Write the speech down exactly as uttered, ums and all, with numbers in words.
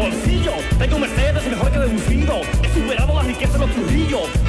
bolsillo. Tengo un Mercedes mejor que de un He superado las riquezas de los Trujillo.